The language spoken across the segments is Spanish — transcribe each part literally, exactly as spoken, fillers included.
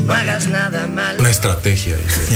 no hagas nada mal. Una estrategia.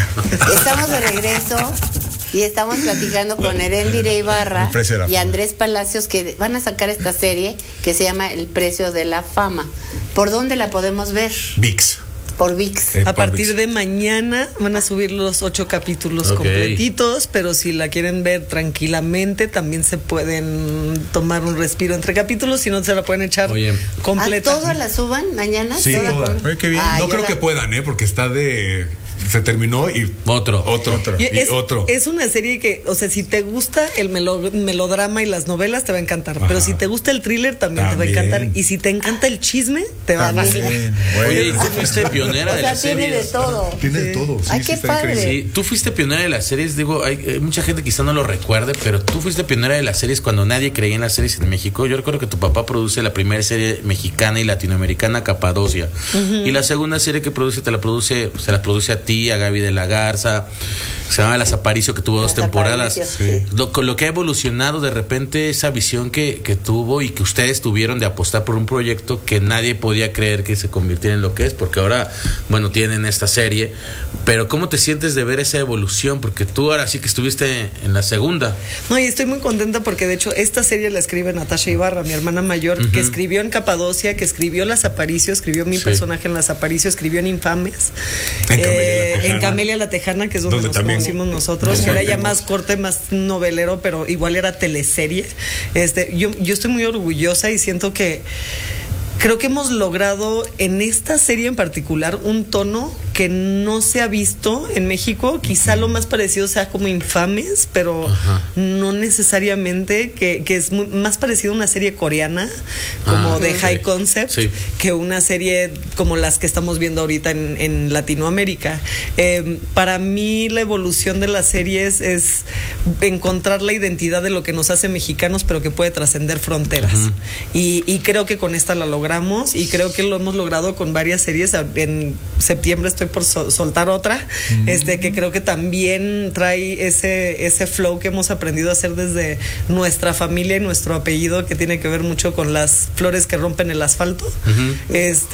Estamos de regreso y estamos platicando con Erendira Ibarra y Andrés Palacios, que van a sacar esta serie que se llama El Precio de la Fama. ¿Por dónde la podemos ver? ViX. Por ViX. A partir de mañana van a subir los ocho capítulos okay. completitos, pero si la quieren ver tranquilamente, también se pueden tomar un respiro entre capítulos, si no se la pueden echar Oye. completa. ¿A todas la suban mañana? Sí, todas. Oye, qué bien. Ah, no creo la... que puedan, ¿eh? Porque está de... Se terminó y otro, otro, otro, y es, y otro. Es una serie que, o sea, si te gusta el melo, melodrama y las novelas, te va a encantar. Ajá. Pero si te gusta el thriller, también, también te va a encantar. Y si te encanta el chisme, te va también. a fascinar. Oye, tú fuiste pionera o de sea, las tiene series. De todo. Tiene de todo. Sí, Ay, sí, qué padre. Sí, tú fuiste pionera de las series. Digo, hay, hay mucha gente quizá no lo recuerde, pero tú fuiste pionera de las series cuando nadie creía en las series en México. Yo recuerdo que tu papá produce la primera serie mexicana y latinoamericana, Capadocia. Uh-huh. Y la segunda serie que produce, te la produce, se la produce a ti, a Gaby de la Garza. Se llama Las Aparicio, que tuvo dos Las temporadas. Sí. Lo, lo que ha evolucionado de repente, esa visión que, que tuvo y que ustedes tuvieron de apostar por un proyecto que nadie podía creer que se convirtiera en lo que es, porque ahora, bueno, tienen esta serie. Pero ¿cómo te sientes de ver esa evolución? Porque tú ahora sí que estuviste en la segunda. No, y estoy muy contenta porque de hecho esta serie la escribe Natasha Ibarra, mi hermana mayor, uh-huh. que escribió en Capadocia, que escribió Las Aparicio, escribió mi sí. personaje en Las Aparicio, escribió en Infames, en, eh, Camelia, en Camelia la Tejana, que es donde, donde nos también conocimos nosotros, que era ya más corte, más novelero, pero igual era teleserie. Este, yo, yo estoy muy orgullosa y siento que creo que hemos logrado en esta serie en particular un tono que no se ha visto en México. Quizá lo más parecido sea como Infames, pero Ajá. no necesariamente, que, que es muy, más parecido a una serie coreana, como ah, de okay. high concept, sí. que una serie como las que estamos viendo ahorita en, en Latinoamérica. Eh, para mí la evolución de las series es encontrar la identidad de lo que nos hace mexicanos, pero que puede trascender fronteras. Uh-huh. y, y creo que con esta la logramos, y creo que lo hemos logrado con varias series. En septiembre estoy por sol, soltar otra, mm. este que creo que también trae ese ese flow que hemos aprendido a hacer desde nuestra familia y nuestro apellido, que tiene que ver mucho con las flores que rompen el asfalto, uh-huh.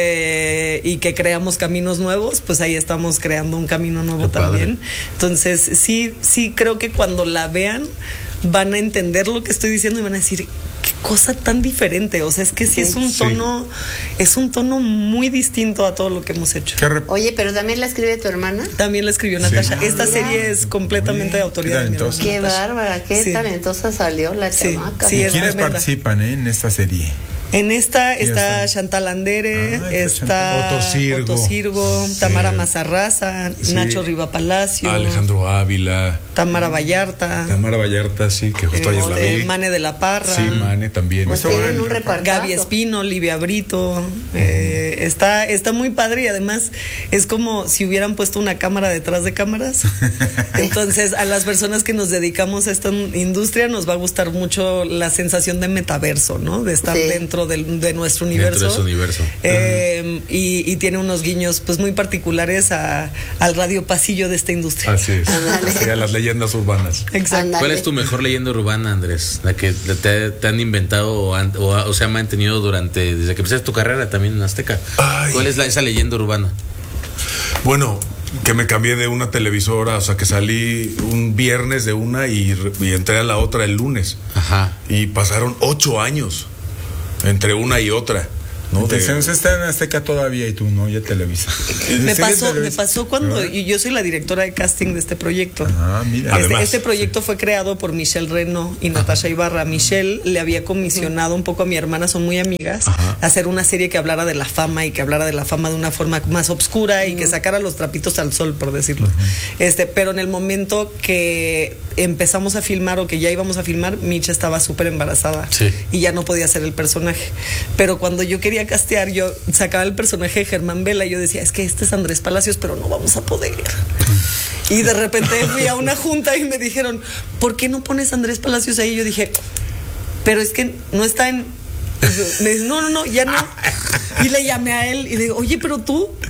este y que creamos caminos nuevos. Pues ahí estamos creando un camino nuevo Qué también. Padre. Entonces sí sí creo que cuando la vean van a entender lo que estoy diciendo y van a decir, qué cosa tan diferente. O sea, es que sí es un tono, sí. es un tono muy distinto a todo lo que hemos hecho. Rep- Oye, pero también la escribe tu hermana. También la escribió Natasha. Sí. Esta serie es completamente de autoridad de mi hermana. Qué bárbara, qué sí. talentosa salió la sí. chamaca. Sí, ¿Quiénes participan eh, en esta serie? En esta está Chantal Andere, ah, está Otto Sirgo, Otto Sirgo sí. Tamara Mazarraza, sí. Nacho Riva Palacio, Alejandro Ávila, Tamara Vallarta. Tamara Vallarta, sí, que justo eh, ayer la vi. Mane de la Parra. Sí, Mane también. Pues tienen un repartazo. Gaby Espino, Livia Brito. Eh, está, está muy padre, y además es como si hubieran puesto una cámara detrás de cámaras. Entonces, a las personas que nos dedicamos a esta industria nos va a gustar mucho la sensación de metaverso, ¿no? De estar sí. dentro De, de nuestro universo, de universo. Eh, uh-huh. y, y tiene unos guiños pues muy particulares a, al radio pasillo de esta industria. Así es. Sí, a las leyendas urbanas. Exacto. ¿Cuál es tu mejor leyenda urbana, Andrés? La que te, te han inventado o, han, o, o se ha mantenido durante desde que empezaste tu carrera también en Azteca. Ay. ¿Cuál es la, esa leyenda urbana? Bueno, que me cambié de una televisora, o sea, que salí un viernes de una y, y entré a la otra el lunes. Ajá. Y pasaron ocho años entre una y otra, ¿no? Entonces de... está en Azteca todavía y tú no, ya Televisa. Me pasó, me pasó cuando y yo soy la directora de casting de este proyecto. Ah, mira. Este, Además, este proyecto sí. fue creado por Michelle Reno y Natasha Ibarra. Michelle le había comisionado un poco a mi hermana, son muy amigas, Ajá. hacer una serie que hablara de la fama y que hablara de la fama de una forma más obscura y uh-huh. que sacara los trapitos al sol, por decirlo. Uh-huh. Este, pero en el momento que empezamos a filmar o que ya íbamos a filmar, Micha estaba súper embarazada sí. y ya no podía hacer el personaje. Pero cuando yo quería castear, yo sacaba el personaje de Germán Vela y yo decía, es que este es Andrés Palacios, pero no vamos a poder. Y de repente fui a una junta y me dijeron, ¿por qué no pones a Andrés Palacios ahí? Y yo dije, pero es que no está en... Me dice, no, no, no, ya no. Y le llamé a él y le digo, oye, pero tú...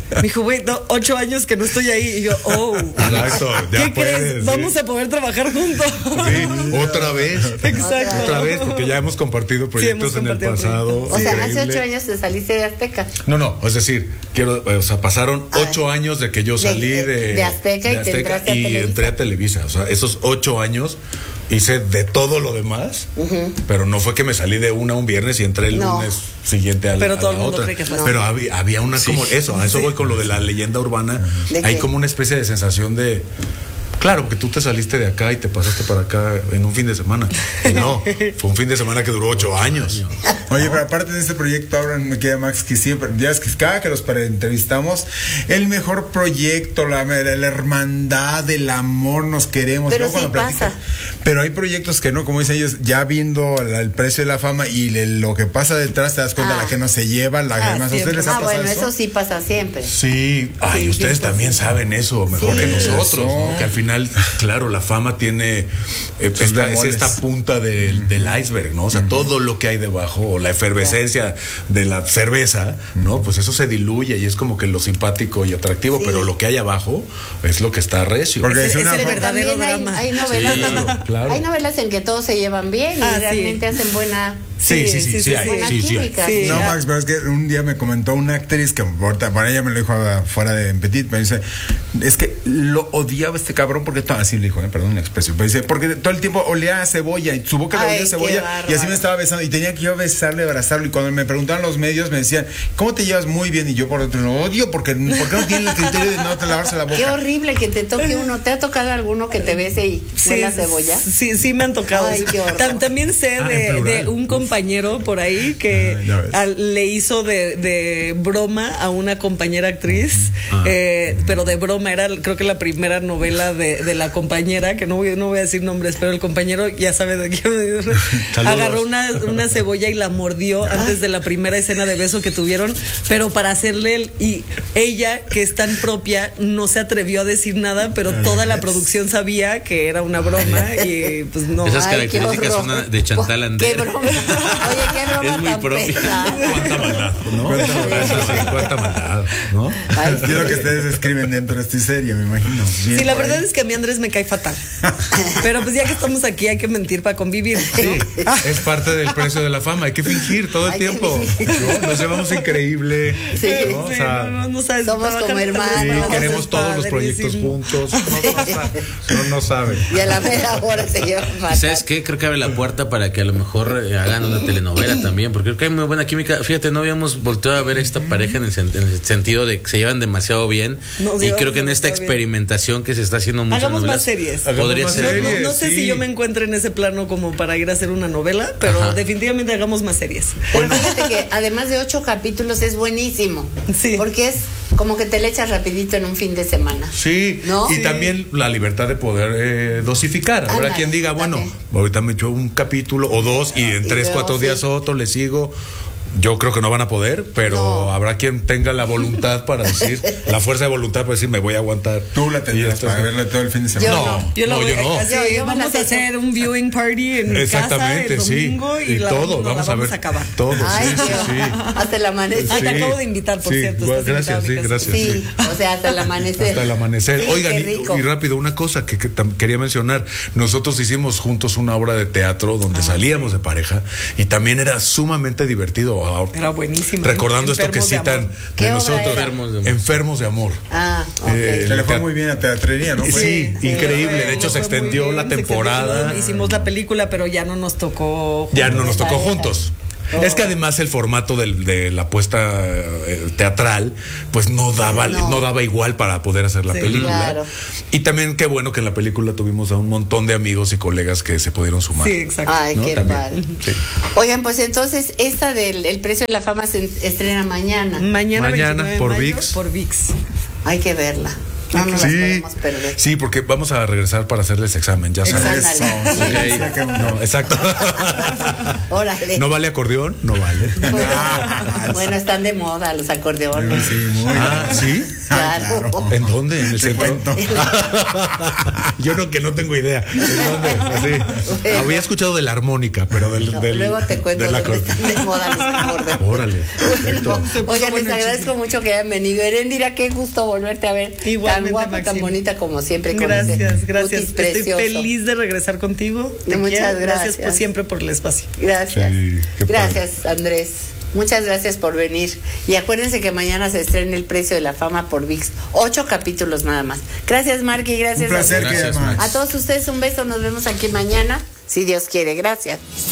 Me dijo, güey, no, ocho años que no estoy ahí. Y yo, oh. Exacto. Ya ¿Qué puedes, crees? sí. Vamos a poder trabajar juntos. Sí, otra vez. Exacto. Otra vez, porque ya hemos compartido proyectos Sí, hemos en el compartido pasado. O sea, increíble. hace ocho años te saliste de Azteca. No, no, es decir, quiero, o sea, pasaron Ah, ocho años de que yo salí de- de, de Azteca y te entraste a y Televisa. entré a Televisa. O sea, esos ocho años hice de todo lo demás, pero no fue que me salí de una un viernes y entré el No. lunes siguiente a la, Pero a todo la el mundo otra. cree que fue así. Pero había, había una como eso, a eso voy con lo de la leyenda urbana. ¿De Hay qué? como una especie de sensación de claro, porque tú te saliste de acá y te pasaste para acá en un fin de semana. Y no, fue un fin de semana que duró ocho años. Oye, pero aparte de este proyecto, ahora me queda Max que siempre, ya es que cada que los pre- entrevistamos, el mejor proyecto, la, la hermandad, el amor, nos queremos. Pero ¿no? Cuando sí platican. pasa. Pero hay proyectos que no, como dicen ellos, ya viendo la- el precio de la fama y le- lo que pasa detrás, te das cuenta Ah. la que no se lleva, la que Ah, más. ¿A siempre. ustedes les ha Ah, pasado bueno, eso? eso sí pasa siempre. Sí, ay, Sí, ustedes sí, también sí. saben eso mejor Sí. que nosotros, Eso. ¿no? Que al final, claro, la fama tiene eh, Sus esta, es bemoles. esta punta del, del iceberg, ¿no? O sea, todo lo que hay debajo, o la efervescencia de la cerveza, ¿no? Pues eso se diluye y es como que lo simpático y atractivo, Sí. pero lo que hay abajo es lo que está recio. Porque Es, es es una el forma- verdadero También hay, drama. hay novelas, Sí, claro, claro. hay novelas en que todos se llevan bien Ah, y sí. realmente hacen buena, Sí, sí, sí, sí, hay, buena sí, sí hay. química. Sí. No, Ya. Max, pero es que un día me comentó una actriz que ahorita, para ella me lo dijo ah, fuera de Petit, me dice, es que lo odiaba este cabrón porque todo, así le dijo, eh, perdón la expresión, pero dice, porque todo el tiempo olía a cebolla y su boca le Ay, olía a qué cebolla bárbaro. y así me estaba besando y tenía que yo besarle, abrazarlo y cuando me preguntaban los medios me decían, ¿cómo te llevas muy bien? Y yo por dentro lo odio porque, porque no tiene el criterio de no te lavarse la boca. Qué horrible que te toque uno. ¿Te ha tocado alguno que te bese y huele a cebolla? Sí, sí me han tocado. Ay, qué horror. Tam- También sé Ah, en de, plural. de un compañero por ahí que Ah, ya ves. al- le hizo de, de broma a una compañera actriz, Ah. eh, pero de broma era creo que la primera novela de, de la compañera, que no voy, no voy a decir nombres, pero el compañero ya sabe de qué agarró una, una cebolla y la mordió antes de la primera escena de beso que tuvieron, pero para hacerle el, y ella que es tan propia no se atrevió a decir nada, pero toda la producción sabía que era una broma y pues no. Esas Ay, qué características horror. son una de Chantal Qué Ander. broma. Oye, qué broma Es muy tan propia. pesada. Cuánta maldad, ¿no? Cuánta, sí, cuánta maldad, ¿no? Ay, sí. Es lo que ustedes escriben dentro de esta serie, me imagino. Bien Sí, la por verdad ahí. es que a mí Andrés me cae fatal. Pero pues ya que estamos aquí hay que mentir para convivir. Sí, es parte del precio de la fama, hay que fingir todo el Hay que tiempo. fingir. ¿No? Nos llevamos increíble. Sí, ¿no? O Sí, sea, no, no, no sabes, somos trabajar como con hermanos. sí, hermanos queremos es todos los proyectos padrísimo. juntos. No, no, saben. no, no saben. Y a la mera hora se llevan fatal. ¿Sabes qué? Creo que abre la puerta para que a lo mejor eh, hagan una telenovela también, porque creo que hay muy buena química. Fíjate, no habíamos volteado a ver esta pareja en el, sen- en el sentido de que se llevan demasiado bien. Nos y llevamos creo que en esta demasiado bien. experimentación que se está haciendo muchas Hagamos novelas, más series. Hagamos podría más ser. No, series. no- no sé sí. si yo me encuentro en ese plano como para ir a hacer una novela, pero Ajá. definitivamente hagamos más series. Pero fíjate que además de ocho capítulos es buenísimo. Sí. Porque es como que te le echas rapidito en un fin de semana. Sí, ¿No? y Sí. también la libertad de poder eh, dosificar. Habrá Ándale, quien diga, bueno, también. ahorita me echo un capítulo o dos y en Y tres, luego cuatro sí. días otro le sigo. Yo creo que no van a poder, pero No. habrá quien tenga la voluntad para decir, la fuerza de voluntad para decir, me voy a aguantar. Tú la tendrías Y esto- para verla todo el fin de semana. Yo No, no. Yo, la no, voy- yo no. así, Yo- yo me vamos las a echo. hacer un viewing party en mi casa Exactamente, el sí. domingo y, Y la todo, vamos, nos vamos la a vamos ver a acabar. todo. Ay, sí, sí, Dios. sí. Hasta el amanecer. Ah, te Sí. acabo de invitar, por Sí, cierto. bueno, estás gracias, invitado a mi sí, casa. gracias. Sí, o sea, hasta el amanecer. Hasta el amanecer. Sí, Oigan, qué y, rico. y rápido, una cosa que, que tam- quería mencionar. Nosotros hicimos juntos una obra de teatro donde salíamos de pareja y también era sumamente divertido. Ah, Era buenísimo. Recordando esto que Enfermos de citan amor. de, ¿Qué obra nosotros. era? Enfermos de amor. Enfermos de amor. Ah, ok. Eh, Se le fue Teat- muy bien a teatrería, ¿no? Sí, Fue- sí, increíble. Fue- De hecho, nos se fue muy extendió bien, la se extendió, temporada. hicimos la película, pero ya no nos tocó. Ya no nos tocó Pareja. juntos. Oh. Es que además el formato del- de la puesta eh, teatral, pues no daba, No. no. daba igual para poder hacer la Sí, película. claro. Y también qué bueno que en la película tuvimos a un montón de amigos y colegas que se pudieron sumar. Sí, exacto. Ay, ¿no? qué También. padre. Sí. Oigan, pues entonces, esta del el precio de la fama se estrena mañana. Mañana, Mañana, veintinueve de por mayo, ViX. Por ViX. Hay que verla. No nos las Sí, podemos perder. sí, porque vamos a regresar para hacerles examen, ya sabes. Ándale. Ok. No, exacto. Órale. ¿No vale acordeón? No vale. Bueno, bueno, están de moda los acordeones. Sí, muy Ah, ¿sí? Claro. Claro. ¿En dónde? ¿En el centro? Yo no, que no tengo idea. ¿En dónde? Así. Bueno. Había escuchado de la armónica, pero del, no, del luego te cuento de la de, de moda los acordes. Órale. Bueno, oigan, les agradezco mucho que hayan venido. Erendira, qué gusto volverte a ver. Igualmente, tan guapa, Maxine. Tan bonita como siempre. Gracias, gracias. Estoy feliz de regresar contigo. Te Muchas quiero. gracias. Gracias por siempre por el espacio. Gracias. Sí, gracias, Andrés. Muchas gracias por venir. Y acuérdense que mañana se estrena El Precio de la Fama por ViX. Ocho capítulos nada más. Gracias, Marky. Gracias, un placer, a, gracias, a todos ustedes. Un beso. Nos vemos aquí mañana, si Dios quiere. Gracias.